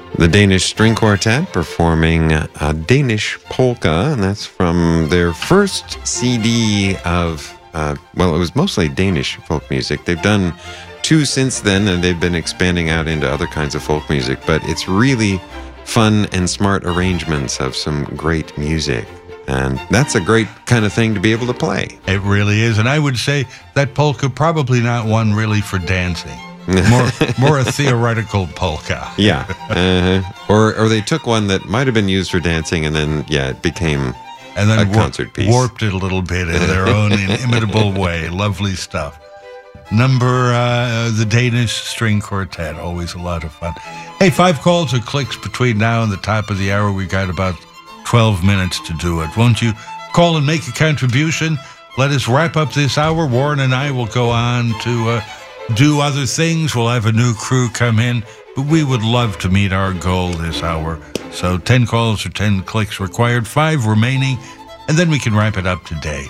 The Danish String Quartet performing a Danish polka, and that's from their first CD of, it was mostly Danish folk music. They've done 2 since then, and they've been expanding out into other kinds of folk music, but it's really fun and smart arrangements of some great music. And that's a great kind of thing to be able to play. It really is. And I would say that polka probably not one really for dancing. More a theoretical polka. Yeah. Or they took one that might have been used for dancing and then, it became a concert piece. Warped it a little bit in their own inimitable way. Lovely stuff. The Danish String Quartet. Always a lot of fun. Hey, 5 calls or clicks between now and the top of the hour. We got about 12 minutes to do it. Won't you call and make a contribution? Let us wrap up this hour. Warren and I will go on to do other things. We'll have a new crew come in, but we would love to meet our goal this hour. So 10 calls or 10 clicks required, 5 remaining, and then we can wrap it up today.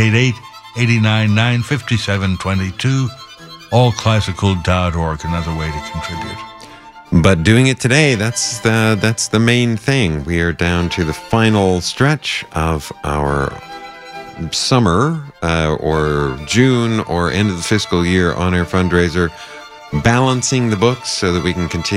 888-899-5722, allclassical.org, another way to contribute. But doing it today, that's the main thing. We are down to the final stretch of our summer or June or end of the fiscal year on-air fundraiser, balancing the books so that we can continue